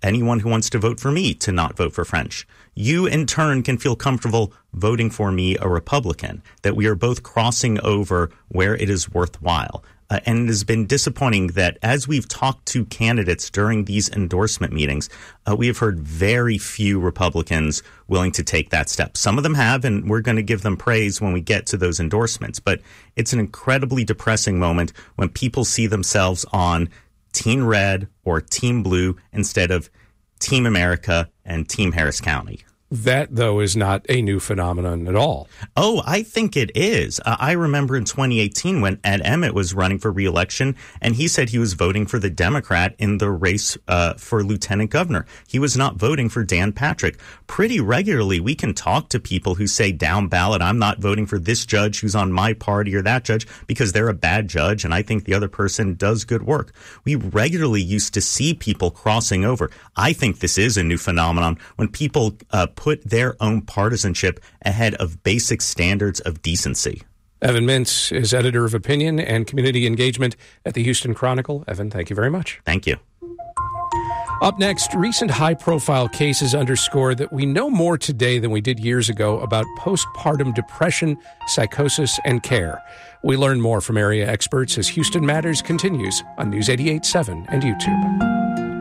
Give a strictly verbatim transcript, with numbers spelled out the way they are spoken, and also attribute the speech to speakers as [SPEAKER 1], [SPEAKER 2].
[SPEAKER 1] anyone who wants to vote for me to not vote for French. You, in turn, can feel comfortable voting for me, a Republican, that we are both crossing over where it is worthwhile. Uh, and it has been disappointing that as we've talked to candidates during these endorsement meetings, uh, we have heard very few Republicans willing to take that step. Some of them have, and we're going to give them praise when we get to those endorsements. But it's an incredibly depressing moment when people see themselves on Team Red or Team Blue instead of Team America and Team Harris County.
[SPEAKER 2] That, though, is not a new phenomenon at all.
[SPEAKER 1] Oh, I think it is. Uh, I remember in twenty eighteen when Ed Emmett was running for re-election, and he said he was voting for the Democrat in the race uh, for lieutenant governor. He was not voting for Dan Patrick. Pretty regularly, we can talk to people who say down ballot, I'm not voting for this judge who's on my party or that judge because they're a bad judge, and I think the other person does good work. We regularly used to see people crossing over. I think this is a new phenomenon when people uh, put their own partisanship ahead of basic standards of decency.
[SPEAKER 2] Evan Mintz is editor of opinion and community engagement at the Houston Chronicle. Evan, thank you very much.
[SPEAKER 1] Thank you.
[SPEAKER 2] Up next, recent high-profile cases underscore that we know more today than we did years ago about postpartum depression, psychosis, and care. We learn more from area experts as Houston Matters continues on News eighty-eight point seven and YouTube.